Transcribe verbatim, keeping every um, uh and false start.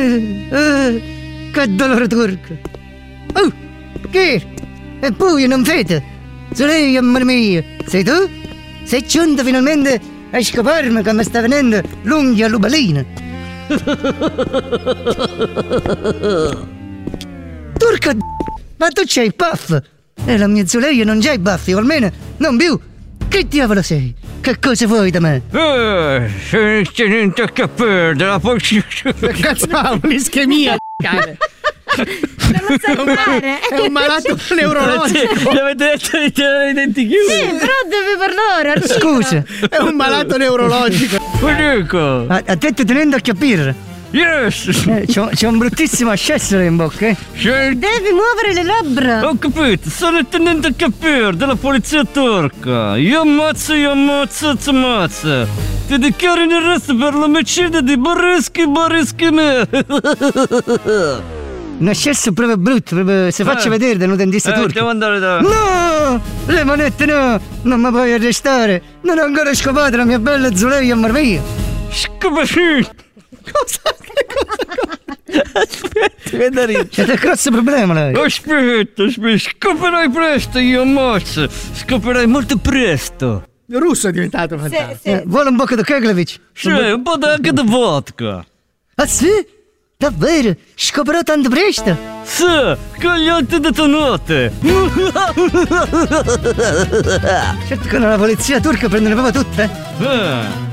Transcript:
Eh, eh, che dolore turco. Oh, che? È buio, non vede? Soleil, amore mio, sei tu? Sei giunta finalmente a scoparmi che mi sta venendo l'unghia lubalina. Turca, ma tu c'hai i baffi? E la mia Zuleia non c'ha i baffi, o almeno non più. Che diavolo sei? Che cosa vuoi da me? Eh, sei il tenente a capere della polizia. Che cazzo ha un'ischemia, cane? Non lo sai fare. È un malato neurologico. Gli avete detto di tenere i denti chiusi? Sì, però deve parlare. Artino. Scusa, È un malato neurologico. Lo dico. ha, ha detto tenendo a capire. Yes. Eh, c'ho, c'ho un bruttissimo ascesso in bocca, eh? Sei... Devi muovere le labbra. Ho capito, sono il tenente a capire della polizia turca. Io ammazzo, io ammazzo, ti ammazzo. Ti dichiaro in arresto per l'omicidio di Borischi Borischi me. Un ascesso proprio brutto, proprio se faccio Eh. vedere da un dentista Eh, turco. devo andare da... No! Le manette no! Non mi puoi arrestare! Non ho ancora scopato la mia bella Zuleia, amor mio! Scapacì. Cosa? Aspetta, che da ridere. C'è un grosso problema lei! Aspetta, aspetta, scoperai presto, io ammazzo. Scoperai molto presto. Russo è diventato fantastico. Sì, Eh, sì. vuole un po' di Keglevic? Sì, un po' anche di vodka. Ah sì? Davvero? Scoprirò tanto presto? Sì, con gli antidetonati. Certo che la polizia turca prendono proprio tutte! Eh.